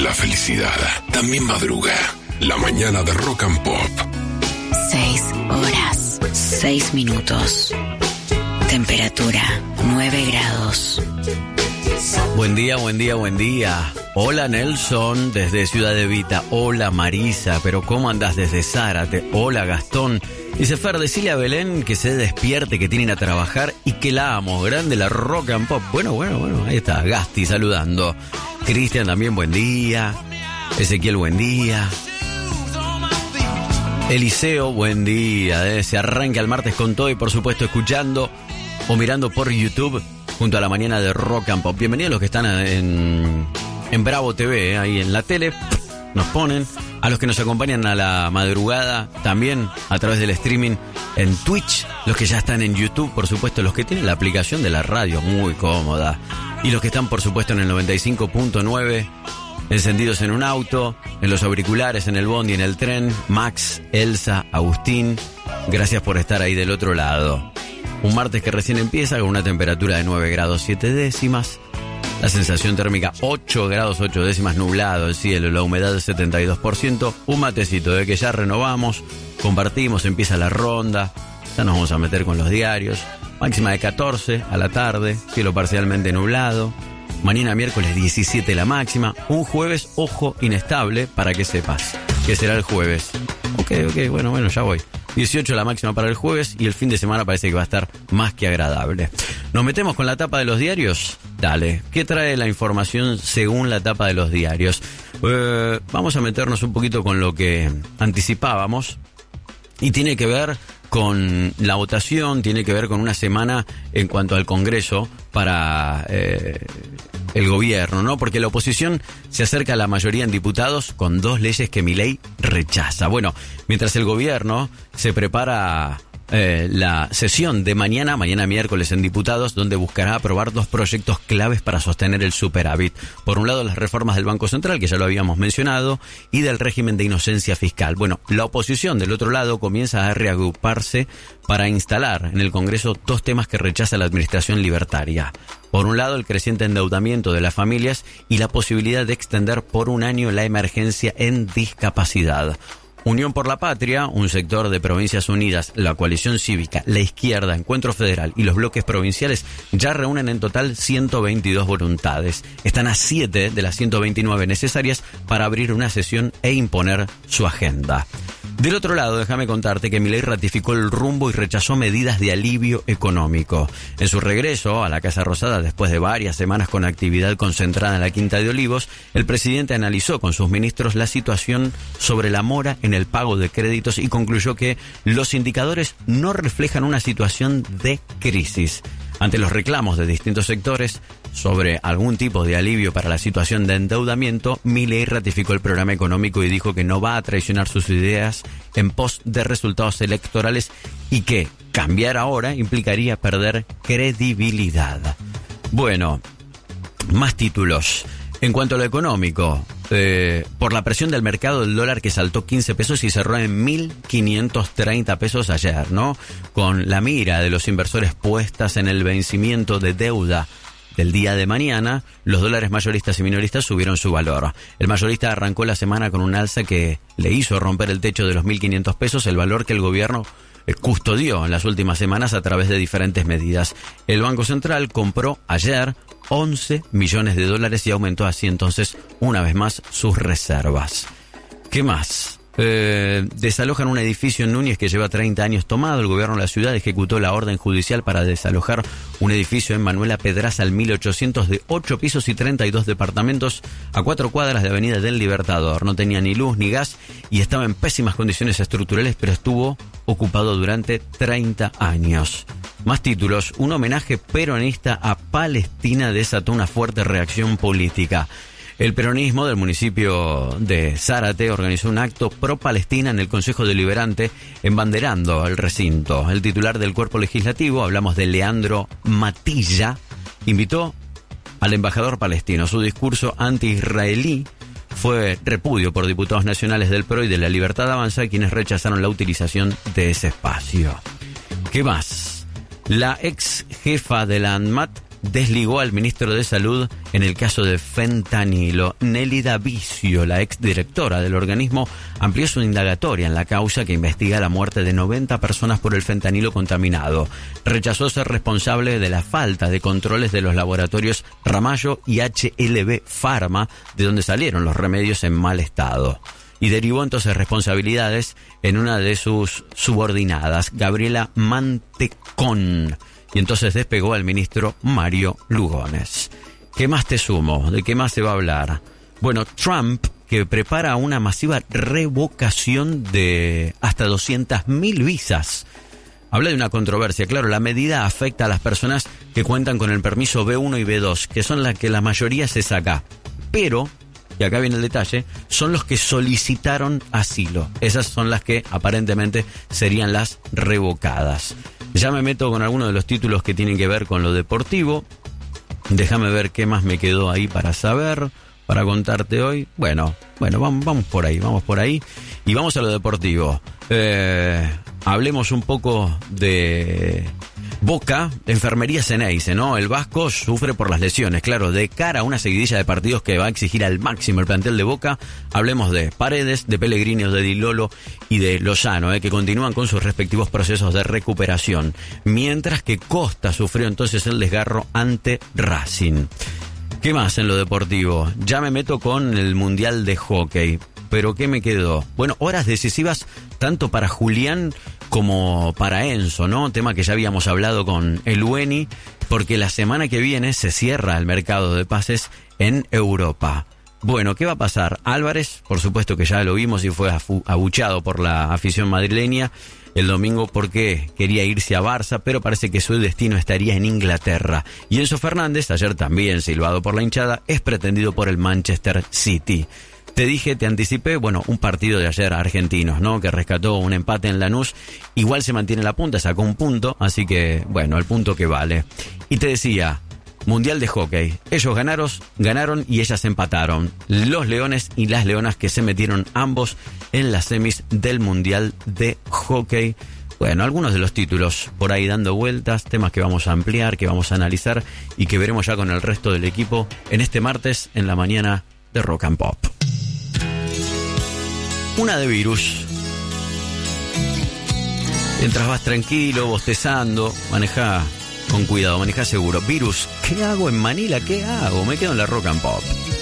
la felicidad también madruga. La mañana de Rock and Pop. 6 horas, 6 minutos. Temperatura 9 grados. Buen día, buen día, buen día. Hola Nelson, desde Ciudad Evita. Hola Marisa, pero ¿cómo andás desde Zárate? Hola Gastón. Dice Fer, decile a Belén que se despierte, que tienen a trabajar y que la amo. Grande la Rock and Pop. Bueno, ahí está, Gasti saludando. Cristian también, buen día. Ezequiel, buen día. Eliseo, buen día. Se arranca el martes con todo y por supuesto escuchando o mirando por YouTube junto a la mañana de Rock and Pop. Bienvenidos los que están en Bravo TV, ahí en la tele, nos ponen. A los que nos acompañan a la madrugada, también a través del streaming en Twitch. Los que ya están en YouTube, por supuesto, los que tienen la aplicación de la radio, muy cómoda. Y los que están, por supuesto, en el 95.9, encendidos en un auto, en los auriculares, en el bondi, en el tren. Max, Elsa, Agustín, gracias por estar ahí del otro lado. Un martes que recién empieza con una temperatura de 9 grados 7 décimas. La sensación térmica 8 grados 8 décimas, nublado el cielo, la humedad del 72%. Un matecito de que ya renovamos, compartimos, empieza la ronda. Ya nos vamos a meter con los diarios. Máxima de 14 a la tarde, cielo parcialmente nublado. Mañana miércoles 17 la máxima. Un jueves, ojo, inestable, para que sepas que será el jueves. Ok, bueno, ya voy. 18 la máxima para el jueves y el fin de semana parece que va a estar más que agradable. ¿Nos metemos con la tapa de los diarios? Dale. ¿Qué trae la información según la tapa de los diarios? Vamos a meternos un poquito con lo que anticipábamos y tiene que ver con la votación, tiene que ver con una semana en cuanto al Congreso para el gobierno, ¿no? Porque la oposición se acerca a la mayoría en diputados con 2 leyes que Milei rechaza. Bueno, mientras el gobierno se prepara la sesión de mañana miércoles en diputados, donde buscará aprobar 2 proyectos claves para sostener el superávit. Por un lado, las reformas del Banco Central, que ya lo habíamos mencionado, y del régimen de inocencia fiscal. Bueno, la oposición del otro lado comienza a reagruparse para instalar en el Congreso 2 temas que rechaza la administración libertaria. Por un lado, el creciente endeudamiento de las familias y la posibilidad de extender por 1 año la emergencia en discapacidad. Unión por la Patria, un sector de Provincias Unidas, la Coalición Cívica, la Izquierda, Encuentro Federal y los bloques provinciales ya reúnen en total 122 voluntades. Están a 7 de las 129 necesarias para abrir una sesión e imponer su agenda. Del otro lado, déjame contarte que Milei ratificó el rumbo y rechazó medidas de alivio económico. En su regreso a la Casa Rosada, después de varias semanas con actividad concentrada en la Quinta de Olivos, el presidente analizó con sus ministros la situación sobre la mora en el pago de créditos y concluyó que los indicadores no reflejan una situación de crisis. Ante los reclamos de distintos sectores sobre algún tipo de alivio para la situación de endeudamiento, Milei ratificó el programa económico y dijo que no va a traicionar sus ideas en pos de resultados electorales y que cambiar ahora implicaría perder credibilidad. Bueno, más títulos. En cuanto a lo económico, por la presión del mercado del dólar que saltó 15 pesos y cerró en 1.530 pesos ayer, ¿no? Con la mira de los inversores puestas en el vencimiento de deuda del día de mañana, los dólares mayoristas y minoristas subieron su valor. El mayorista arrancó la semana con un alza que le hizo romper el techo de los 1.500 pesos, el valor que el gobierno custodió en las últimas semanas a través de diferentes medidas. El Banco Central compró ayer 11 millones de dólares y aumentó así entonces una vez más sus reservas. ¿Qué más? Desalojan un edificio en Núñez que lleva 30 años tomado. El gobierno de la ciudad ejecutó la orden judicial para desalojar un edificio en Manuela Pedraza al 1800 de 8 pisos y 32 departamentos a 4 cuadras de Avenida del Libertador. No tenía ni luz ni gas y estaba en pésimas condiciones estructurales, pero estuvo ocupado durante 30 años. Más títulos. Un homenaje peronista a Palestina desató una fuerte reacción política. El peronismo del municipio de Zárate organizó un acto pro-Palestina en el Consejo Deliberante, embanderando el recinto. El titular del cuerpo legislativo, hablamos de Leandro Matilla, invitó al embajador palestino. Su discurso anti-israelí fue repudio por diputados nacionales del PRO y de la Libertad Avanza, quienes rechazaron la utilización de ese espacio. ¿Qué más? La ex jefa de la ANMAT desligó al ministro de Salud en el caso de fentanilo. Nélida Vicio, la exdirectora del organismo, amplió su indagatoria en la causa que investiga la muerte de 90 personas por el fentanilo contaminado. Rechazó ser responsable de la falta de controles de los laboratorios Ramallo y HLB Pharma, de donde salieron los remedios en mal estado. Y derivó entonces responsabilidades en una de sus subordinadas, Gabriela Mantecón. Y entonces despegó al ministro Mario Lugones. ¿Qué más te sumo? ¿De qué más se va a hablar? Bueno, Trump, que prepara una masiva revocación de hasta 200.000 visas. Habla de una controversia. Claro, la medida afecta a las personas que cuentan con el permiso B1 y B2, que son las que la mayoría se saca. Pero, y acá viene el detalle, son los que solicitaron asilo. Esas son las que aparentemente serían las revocadas. Ya me meto con algunos de los títulos que tienen que ver con lo deportivo. Déjame ver qué más me quedó ahí para saber, para contarte hoy. Bueno, vamos por ahí. Y vamos a lo deportivo. Hablemos un poco de Boca, Enfermería Ceneice, ¿no? El vasco sufre por las lesiones, claro, de cara a una seguidilla de partidos que va a exigir al máximo el plantel de Boca. Hablemos de Paredes, de Pellegrini, de Di Lolo y de Lozano, que continúan con sus respectivos procesos de recuperación, mientras que Costa sufrió entonces el desgarro ante Racing. ¿Qué más en lo deportivo? Ya me meto con el Mundial de Hockey. ¿Pero qué me quedó? Bueno, horas decisivas tanto para Julián como para Enzo, ¿no? Tema que ya habíamos hablado con el Ueni, porque la semana que viene se cierra el mercado de pases en Europa. Bueno, ¿qué va a pasar? Álvarez, por supuesto que ya lo vimos y fue abuchado por la afición madrileña el domingo porque quería irse a Barça, pero parece que su destino estaría en Inglaterra. Y Enzo Fernández, ayer también silbado por la hinchada, es pretendido por el Manchester City. Te anticipé, bueno, un partido de ayer argentinos, ¿no? Que rescató un empate en Lanús. Igual se mantiene la punta, sacó un punto, así que, bueno, el punto que vale. Y te decía, Mundial de Hockey. Ellos ganaron y ellas empataron. Los leones y las leonas que se metieron ambos en las semis del Mundial de Hockey. Bueno, algunos de los títulos por ahí dando vueltas, temas que vamos a ampliar, que vamos a analizar y que veremos ya con el resto del equipo en este martes en la mañana de Rock and Pop. Una de virus. Mientras vas tranquilo, bostezando, manejá con cuidado, manejá seguro. Virus, ¿qué hago en Manila? ¿Qué hago? Me quedo en la Rock and Pop.